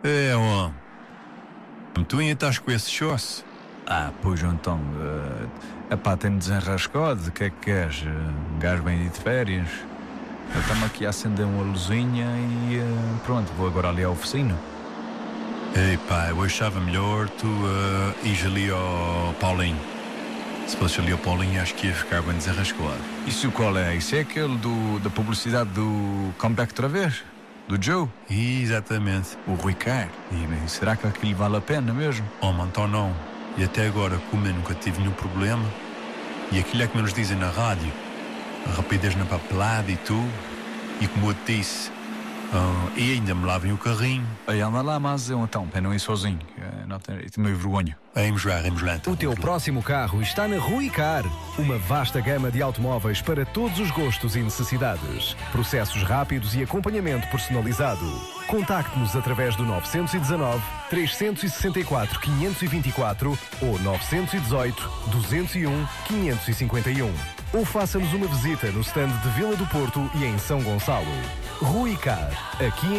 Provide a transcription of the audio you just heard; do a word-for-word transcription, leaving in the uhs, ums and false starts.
É, ó. Tu ainda estás com esse chosse? Ah, pois então. Uh, epá, tenho desenrascado. O que é que queres? Uh, um gajo bem de férias. Eu estamos aqui a acender uma luzinha e uh, pronto, vou agora ali à oficina. Ei pá, eu achava melhor tu uh, ires ali ao Paulinho. Se fosse ali ao Paulinho, acho que ia ficar bem desenrascado. Isso qual é? Isso é aquele do, da publicidade do Comeback outra vez? Do Joe? Exatamente. O Ricardo. E será que aquilo vale a pena mesmo? Oh, mano, então não. E até agora, como eu nunca tive nenhum problema, e aquilo é que nos dizem na rádio, a rapidez na papelada e tudo, e como eu te disse, uh, e ainda me lavem o carrinho. Aí anda lá, mas eu então, para não ir sozinho. Não tenho, tenho meio vergonha. Vamos lá, vamos lá. Então, o teu próximo carro está na Ruicar. Uma vasta gama de automóveis para todos os gostos e necessidades. Processos rápidos e acompanhamento personalizado. Contacte-nos através do nove um nove, três seis quatro, cinco dois quatro ou nove um oito, dois zero um, cinco cinco um. Ou faça-nos uma visita no stand de Vila do Porto e em São Gonçalo. Ruicar, aqui em